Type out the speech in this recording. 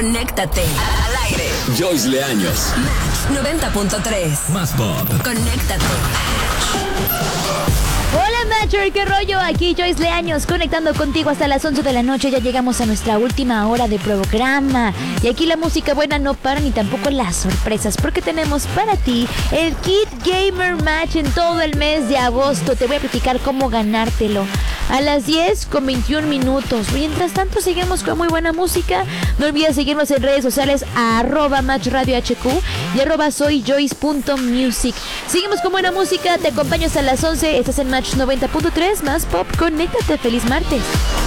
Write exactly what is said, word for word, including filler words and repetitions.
Conéctate al aire. Joyce Leaños. Match noventa punto tres. Más pop. Conéctate. Hola Matcher, ¿qué rollo? Aquí Joyce Leaños conectando contigo hasta las once de la noche. Ya llegamos a nuestra última hora de programa. Y aquí la música buena no para, ni tampoco las sorpresas, porque tenemos para ti el Kit Gamer Match en todo el mes de agosto. Te voy a platicar cómo ganártelo a las diez con veintiún minutos. Mientras tanto, seguimos con muy buena música. No olvides seguirnos en redes sociales a arroba Match Radio H Q y arroba soy Joyce punto music. Seguimos con buena música, te acompaño hasta las once. Estás en Match noventa punto tres, más pop. Conéctate, feliz martes.